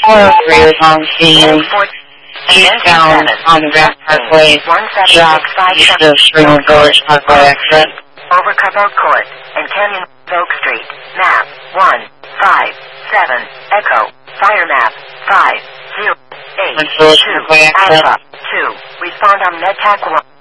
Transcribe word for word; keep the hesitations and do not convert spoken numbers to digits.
four oh three was on scene. Eastbound on the Grass Parkway, just east of Springwood Village Parkway exit. Over Cabot Court and Canyon Oak Street. Map one five seven Echo. Fire map five zero eight two Alpha two. Respond on MedTac one.